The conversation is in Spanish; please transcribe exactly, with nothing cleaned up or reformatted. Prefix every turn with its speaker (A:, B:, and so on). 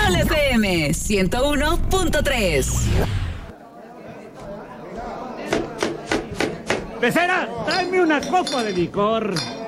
A: Sol F M ciento uno punto tres.
B: Pecera, tráeme una copa de licor.